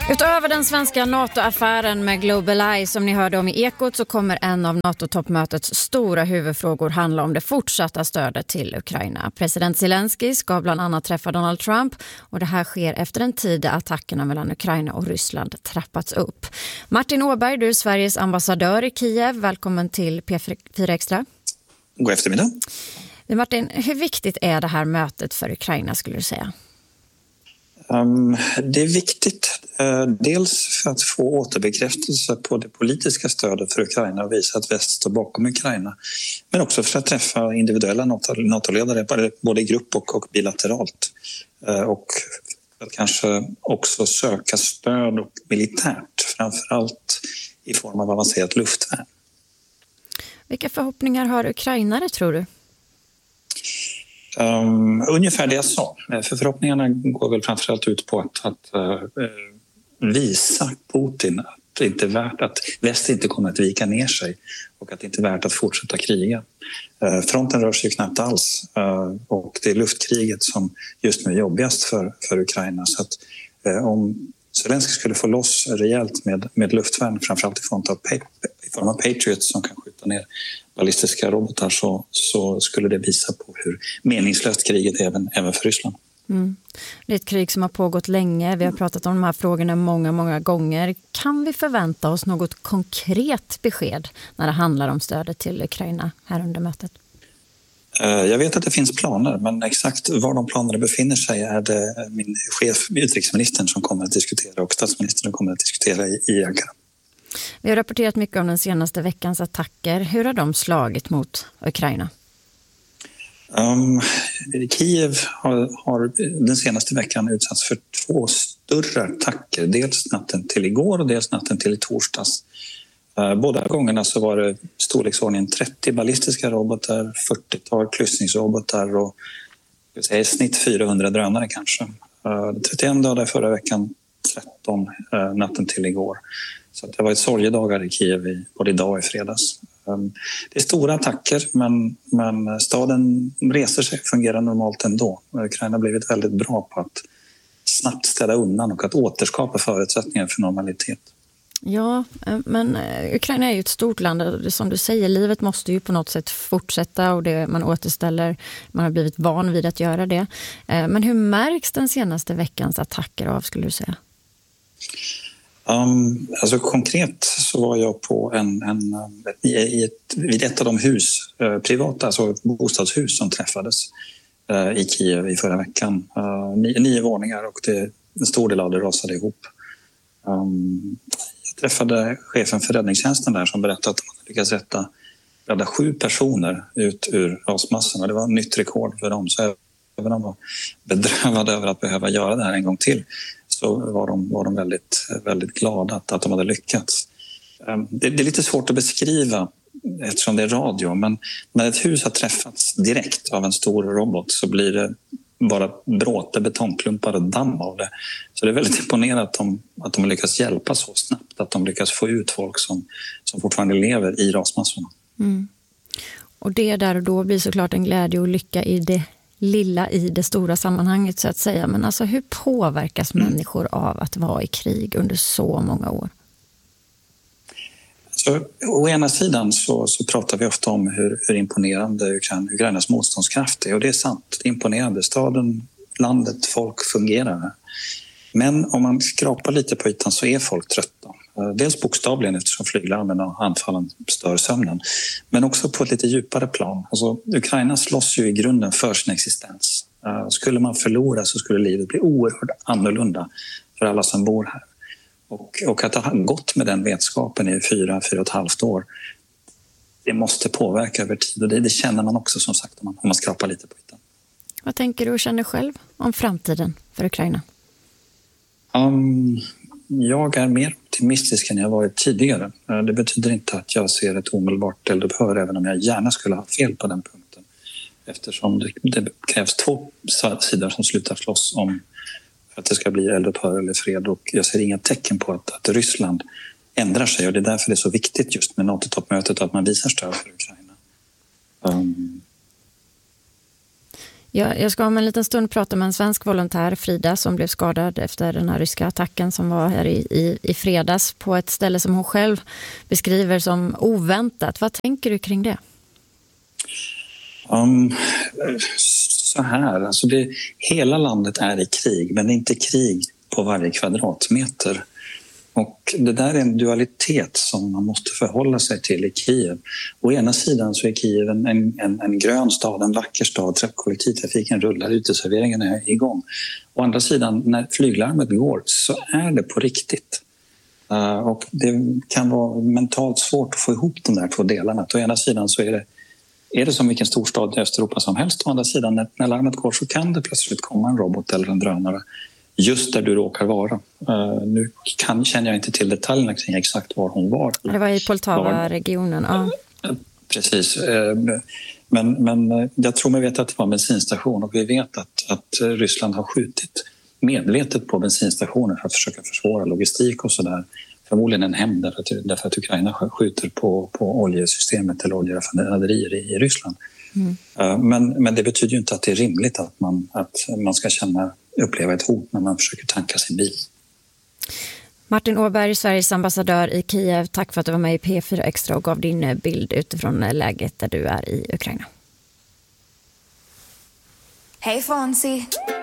Utöver den svenska NATO-affären med GlobalEye som ni hörde om i Ekot, så kommer en av NATO-toppmötets stora huvudfrågor handla om det fortsatta stödet till Ukraina. President Zelensky ska bland annat träffa Donald Trump, och det här sker efter en tid där attackerna mellan Ukraina och Ryssland trappats upp. Martin Åberg, du är Sveriges ambassadör i Kiev. Välkommen till P4 Extra. God eftermiddag. Martin, hur viktigt är det här mötet för Ukraina skulle du säga? Det är viktigt, dels för att få återbekräftelse på det politiska stödet för Ukraina och visa att väst står bakom Ukraina, men också för att träffa individuella NATO-ledare både i grupp och bilateralt, och att kanske också söka stöd och militärt, framförallt i form av avancerat luftvärn. Vilka förhoppningar har ukrainare, tror du? Ungefär det jag sa. För förhoppningarna går väl framförallt ut på att visa Putin att det inte är värt, att väst inte kommer att vika ner sig och att det inte är värt att fortsätta kriga. Fronten rör sig knappt alls, och det är luftkriget som just nu är jobbigast för Ukraina. Så att om Zelensky skulle få loss rejält med luftvärn, framförallt i form av Patriots som kan skjuta ner ballistiska robotar, så skulle det visa på hur meningslöst kriget är även för Ryssland. Det är ett krig som har pågått länge. Vi har pratat om de här frågorna många gånger. Kan vi förvänta oss något konkret besked när det handlar om stödet till Ukraina här under mötet? Jag vet att det finns planer, men exakt var de planerna befinner sig är det min chef, utrikesministern, som kommer att diskutera, och statsministern som kommer att diskutera i Ankara. Vi har rapporterat mycket om den senaste veckans attacker. Hur har de slagit mot Ukraina? Kiev har den senaste veckan utsatts för 2 större attacker. Dels natten till igår och dels natten till i torsdags. Båda gångerna så var det storleksordningen 30 ballistiska robotar, 40-tal kryssningsrobotar och i snitt 400 drönare kanske. 31 dagar förra veckan, 13 natten till igår. Så det var ett sorgedagar i Kiev både idag och i fredags. Det är stora attacker, men staden reser sig, fungerar normalt ändå. Ukraina har blivit väldigt bra på att snabbt ställa undan och att återskapa förutsättningar för normalitet. Ja, men Ukraina är ju ett stort land. Som du säger, livet måste ju på något sätt fortsätta, och man återställer, man har blivit van vid att göra det. Men hur märks den senaste veckans attacker av, skulle du säga? Alltså konkret så var jag på vid ett av de privata, alltså bostadshus som träffades i Kiev i förra veckan. 9 våningar, och en stor del av det rasade ihop. Jag träffade chefen för räddningstjänsten där som berättade att man lyckades rädda 7 personer ut ur rasmassorna. Det var ett nytt rekord för dem, så även om de var bedrövade över att behöva göra det här en gång till, så var de väldigt, väldigt glada att de hade lyckats. Det är lite svårt att beskriva eftersom det är radio, men när ett hus har träffats direkt av en stor robot så blir det bara bråte, betongklumpar och damm av det. Så det är väldigt imponerande att de lyckas hjälpa så snabbt, att de lyckas få ut folk som fortfarande lever i rasmassorna. Och det där och då blir såklart en glädje och lycka i det lilla, i det stora sammanhanget så att säga. Men alltså, hur påverkas människor av att vara i krig under så många år? Så, å ena sidan så pratar vi ofta om hur imponerande Ukrainas motståndskraft är, och det är sant. Det är imponerande. Staden, landet, folk fungerar. Men om man skrapar lite på ytan så är folk trötta. Dels bokstavligen eftersom flyglarmen och anfallen stör sömnen, men också på ett lite djupare plan. Alltså, Ukraina slåss ju i grunden för sin existens. Skulle man förlora så skulle livet bli oerhört annorlunda för alla som bor här. Och att ha gått med den vetskapen i 4,5 år, det måste påverka över tid, och det känner man också som sagt om man skrapar lite på ytan. Vad tänker du och känner själv om framtiden för Ukraina? Jag är mer optimistisk än jag varit tidigare. Det betyder inte att jag ser ett omedelbart eldupphör, även om jag gärna skulle ha fel på den punkten. Eftersom det krävs 2 sidor som slutar slåss om att det ska bli eldupphör eller fred, och jag ser inga tecken på att Ryssland ändrar sig, och det är därför det är så viktigt just med NATO-toppmötet att man visar stöd för Ukraina. Jag ska om en liten stund prata med en svensk volontär, Frida, som blev skadad efter den här ryska attacken som var här i fredags på ett ställe som hon själv beskriver som oväntat. Vad tänker du kring det? Så här, alltså hela landet är i krig, men det är inte krig på varje kvadratmeter. Och det där är en dualitet som man måste förhålla sig till i Kiev. Å ena sidan så är Kiev en grön stad, en vacker stad, kollektivtrafiken rullar, uteserveringen är igång. Å andra sidan, när flyglarmet går så är det på riktigt. Och det kan vara mentalt svårt att få ihop de där två delarna. Å ena sidan så är det som vilken storstad i Östeuropa som helst. Å andra sidan, när larmet går så kan det plötsligt komma en robot eller en drönare just där du råkar vara. Nu känner jag inte till detaljerna kring exakt var hon var. Det var i Poltava-regionen. Ja. Precis. Men jag tror mig veta att det var en bensinstation, och vi vet att Ryssland har skjutit medvetet på bensinstationer för att försöka försvåra logistik och sådär. Förmodligen en hämnd därför att Ukraina skjuter på oljesystemet eller oljeraffinaderier i Ryssland. Men det betyder ju inte att det är rimligt att man ska uppleva ett hot när man försöker tanka sin bil. Martin Åberg, Sveriges ambassadör i Kiev, tack för att du var med i P4 Extra och gav din bild utifrån läget där du är i Ukraina. Hej Fonzie!